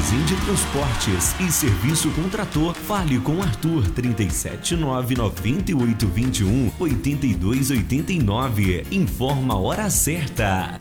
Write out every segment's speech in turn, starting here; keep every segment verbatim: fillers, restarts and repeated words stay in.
Armazém de Transportes e Serviço com Trator. Fale com Arthur, trinta e sete, nove nove oito dois um, oito dois oito nove. Informa a hora certa.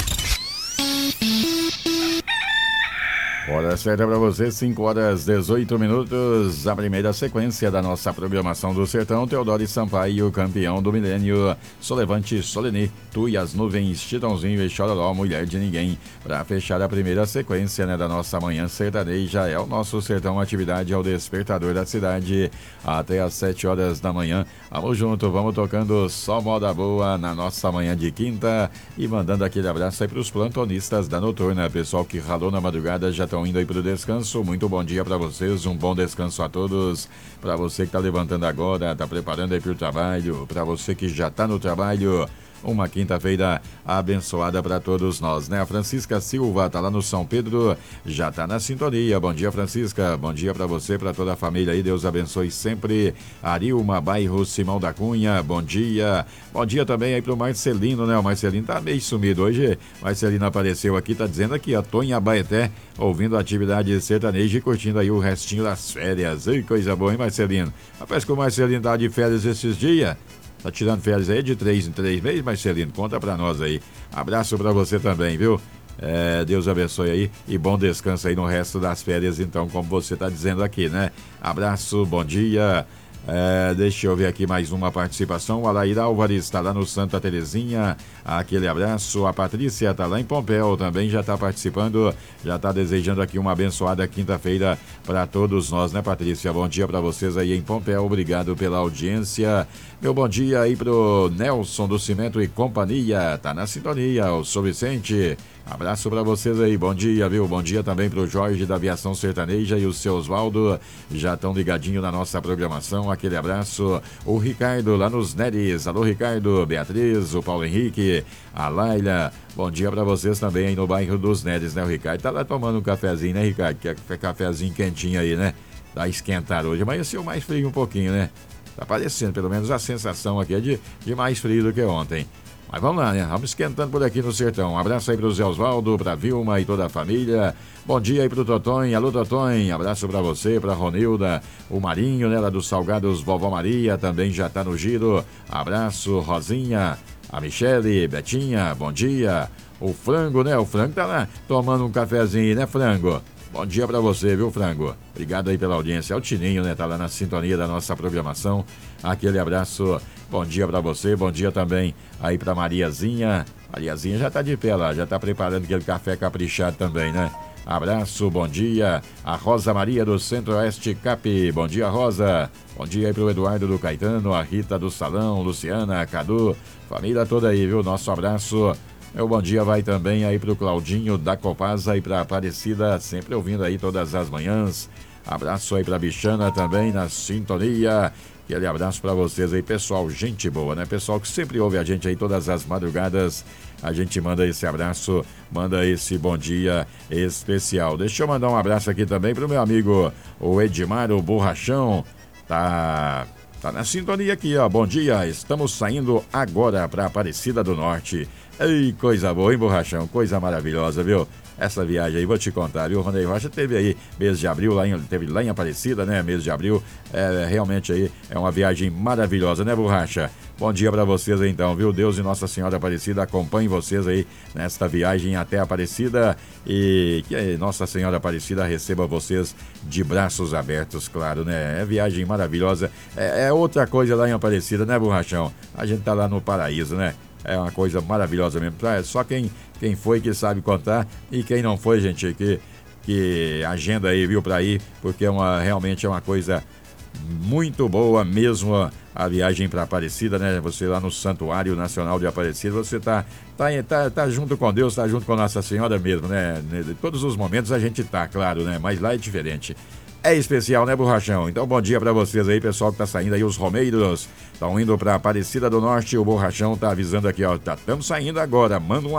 Hora certa para você, cinco horas dezoito minutos, a primeira sequência da nossa programação do Sertão. Teodoro Sampaio, campeão do milênio. Solevante, Soleni, Tu e as Nuvens, Titãozinho e Chororó, Mulher de Ninguém. Para fechar a primeira sequência, né, da nossa manhã sertaneja, é o nosso Sertão Atividade, é o despertador da cidade, até às sete horas da manhã. Vamos junto, vamos tocando só moda boa na nossa manhã de quinta e mandando aquele abraço aí para os plantonistas da Noturna, pessoal que ralou na madrugada, já estão indo aí para o descanso. Muito bom dia para vocês, um bom descanso a todos. Para você que está levantando agora, está preparando aí para o trabalho, para você que já está no trabalho, uma quinta-feira abençoada para todos nós, né? A Francisca Silva tá lá no São Pedro, já tá na sintonia. Bom dia, Francisca. Bom dia para você, para toda a família aí. Deus abençoe sempre. Arilma, bairro Simão da Cunha. Bom dia. Bom dia também aí pro Marcelino, né? O Marcelino tá meio sumido hoje. Marcelino apareceu aqui, tá dizendo aqui, a Tô em Abaeté, ouvindo a atividade sertaneja e curtindo aí o restinho das férias. Ei, coisa boa, hein, Marcelino? Rapaz, que o Marcelino tá de férias esses dias. Tá tirando férias aí de três em três meses, Marcelino? Conta pra nós aí. Abraço pra você também, viu? É, Deus abençoe aí e bom descanso aí no resto das férias, então, como você tá dizendo aqui, né? Abraço, bom dia. É, deixa eu ver aqui mais uma participação. O Alair Álvares está lá no Santa Terezinha, aquele abraço. A Patrícia está lá em Pompéu, também já está participando, já está desejando aqui uma abençoada quinta-feira para todos nós, né, Patrícia? Bom dia para vocês aí em Pompéu, obrigado pela audiência. Meu bom dia aí pro Nelson do Cimento e Companhia, tá na sintonia, o São Vicente. Abraço para vocês aí, bom dia, viu? Bom dia também pro Jorge da Aviação Sertaneja e o seu Osvaldo, já estão ligadinho na nossa programação, aquele abraço. O Ricardo lá nos Neres, alô Ricardo, Beatriz, o Paulo Henrique, a Laila, bom dia para vocês também aí no bairro dos Neres, né? O Ricardo tá lá tomando um cafezinho, né, Ricardo? Que é cafezinho quentinho aí, né? Tá esquentado hoje, mas esse é o mais frio um pouquinho, né? Tá parecendo, pelo menos a sensação aqui é de, de mais frio do que ontem. Mas vamos lá, né? Vamos esquentando por aqui no Sertão. Um abraço aí pro Zé Osvaldo, pra Vilma e toda a família. Bom dia aí pro Totonho. Alô, Totonho. Abraço pra você, pra Ronilda. O Marinho, né? Lá dos Salgados, Vovó Maria, também já tá no giro. Abraço, Rosinha. A Michele, Betinha, bom dia. O Frango, né? O Frango tá lá tomando um cafezinho, né, Frango? Bom dia pra você, viu, Frango? Obrigado aí pela audiência. É o Tininho, né? Tá lá na sintonia da nossa programação. Aquele abraço. Bom dia pra você. Bom dia também aí pra Mariazinha. Mariazinha já tá de pé lá. Já tá preparando aquele café caprichado também, né? Abraço, bom dia. A Rosa Maria do Centro-Oeste Cap. Bom dia, Rosa. Bom dia aí pro Eduardo do Caetano, a Rita do Salão, Luciana, Cadu. Família toda aí, viu? Nosso abraço. Meu bom dia vai também aí pro Claudinho da Copasa e pra Aparecida, sempre ouvindo aí todas as manhãs. Abraço aí pra Bichana também na sintonia. Aquele abraço pra vocês aí, pessoal, gente boa, né? Pessoal que sempre ouve a gente aí todas as madrugadas. A gente manda esse abraço, manda esse bom dia especial. Deixa eu mandar um abraço aqui também pro meu amigo, o Edmar, o Borrachão. Tá... Tá na sintonia aqui, ó. Bom dia, estamos saindo agora pra Aparecida do Norte. Ei, coisa boa, hein, Borrachão? Coisa maravilhosa, viu? Essa viagem aí, vou te contar, viu? O Ronei Rocha teve aí, mês de abril, lá em, teve lá em Aparecida, né? Mês de abril, é, realmente aí, é uma viagem maravilhosa, né, Borracha? Bom dia pra vocês aí, então, viu? Deus e Nossa Senhora Aparecida acompanhem vocês aí nesta viagem até Aparecida e que a Nossa Senhora Aparecida receba vocês de braços abertos, claro, né? É viagem maravilhosa, é, é outra coisa lá em Aparecida, né, Borrachão? A gente tá lá no paraíso, né? É uma coisa maravilhosa mesmo. Só quem, quem foi que sabe contar e quem não foi, gente, que, que agenda aí, viu, pra ir, porque é uma, realmente é uma coisa muito boa mesmo a viagem para Aparecida, né? Você lá no Santuário Nacional de Aparecida, você tá, tá, tá, tá junto com Deus, tá junto com Nossa Senhora mesmo, né? Em todos os momentos a gente tá, claro, né? Mas lá é diferente. É especial, né, Borrachão? Então, bom dia pra vocês aí, pessoal que tá saindo aí, os Romeiros estão indo pra Aparecida do Norte, o Borrachão tá avisando aqui, ó, tá, estamos saindo agora, manda um